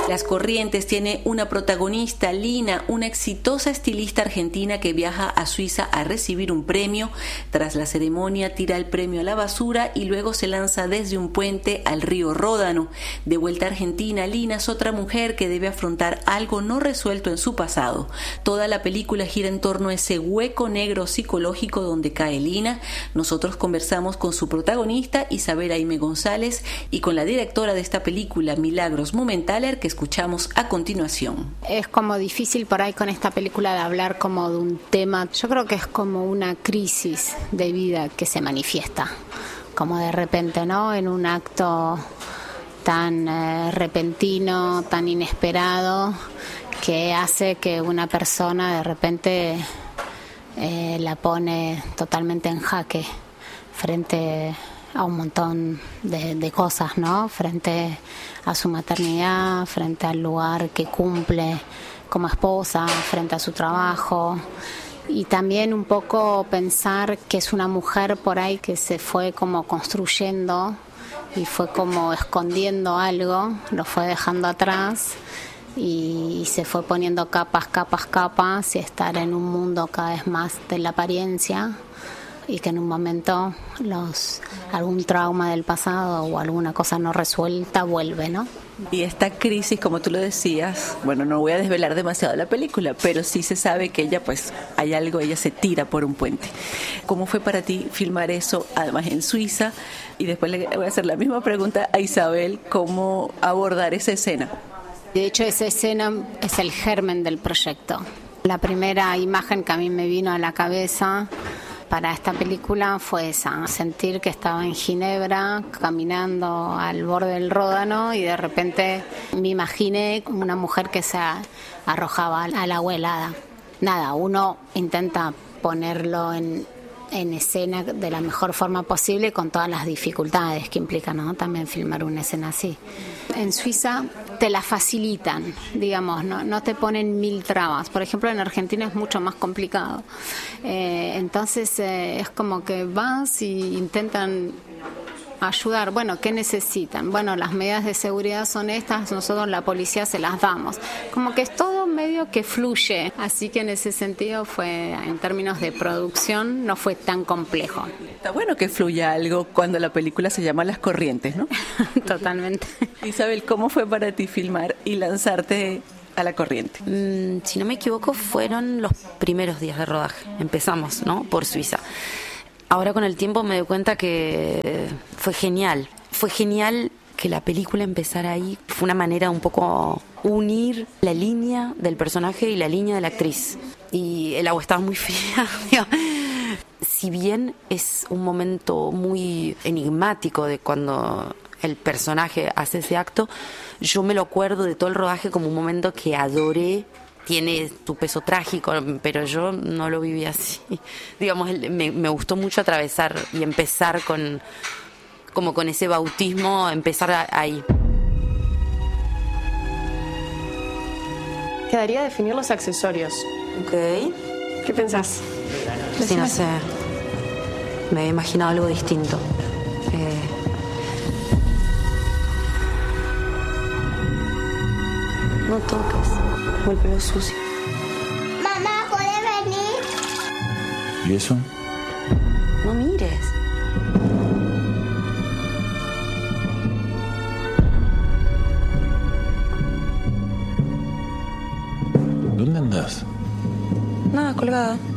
Las Corrientes tiene una protagonista, Lina, una exitosa estilista argentina que viaja a Suiza a recibir un premio. Tras la ceremonia tira el premio a la basura y luego se lanza desde un puente al río Ródano. De vuelta a Argentina, Lina es otra mujer que debe afrontar algo no resuelto en su pasado. Toda la película gira en torno a ese hueco negro psicológico donde cae Lina. Nosotros conversamos con su protagonista, Isabel Aimé González, y con la directora de esta película, Milagros Mumenthaler, que escuchamos a continuación. Es como difícil por ahí con esta película de hablar como de un tema. Yo creo que es como una crisis de vida que se manifiesta, como de repente, ¿no? En un acto tan repentino, tan inesperado, que hace que una persona de repente la pone totalmente en jaque frente a un montón de cosas, ¿no? Frente a su maternidad, frente al lugar que cumple como esposa, frente a su trabajo, y también un poco pensar que es una mujer por ahí que se fue como construyendo y fue como escondiendo algo, lo fue dejando atrás y se fue poniendo capas y estar en un mundo cada vez más de la apariencia, y que en un momento algún trauma del pasado o alguna cosa no resuelta vuelve, ¿no? Y esta crisis, como tú lo decías, bueno, no voy a desvelar demasiado la película, pero sí se sabe que ella, pues, hay algo, ella se tira por un puente. ¿Cómo fue para ti filmar eso, además en Suiza? Y después le voy a hacer la misma pregunta a Isabel, ¿cómo abordar esa escena? De hecho, esa escena es el germen del proyecto. La primera imagen que a mí me vino a la cabeza para esta película fue esa, sentir que estaba en Ginebra caminando al borde del Ródano y de repente me imaginé una mujer que se arrojaba al agua helada. Nada, uno intenta ponerlo en escena de la mejor forma posible con todas las dificultades que implica, ¿no? También filmar una escena así. En Suiza te la facilitan, digamos, no te ponen 1000 trabas. Por ejemplo, en Argentina es mucho más complicado. Entonces es como que vas y intentan ayudar. Bueno, ¿qué necesitan? Bueno, las medidas de seguridad son estas, nosotros la policía se las damos. Como que es todo medio que fluye. Así que en ese sentido fue, en términos de producción, no fue tan complejo. Está bueno que fluya algo cuando la película se llama Las Corrientes, ¿no? Totalmente. Isabel, ¿cómo fue para ti filmar y lanzarte a la corriente? Si no me equivoco, fueron los primeros días de rodaje. Empezamos, ¿no? Por Suiza. Ahora con el tiempo me doy cuenta que fue genial. Fue genial que la película empezara ahí. Fue una manera un poco unir la línea del personaje y la línea de la actriz. Y el agua estaba muy fría. Si bien es un momento muy enigmático de cuando el personaje hace ese acto, yo me lo acuerdo de todo el rodaje como un momento que adoré. Tiene tu peso trágico, pero yo no lo viví así. Digamos, me gustó mucho atravesar y empezar con ese bautismo, empezar ahí. Quedaría definir los accesorios. Ok. ¿Qué pensás? Sí, no sé. Me había imaginado algo distinto. No toques. El pelo sucio. Mamá, ¿puede venir? ¿Y eso? No mires. ¿Dónde andás? Nada, colgada.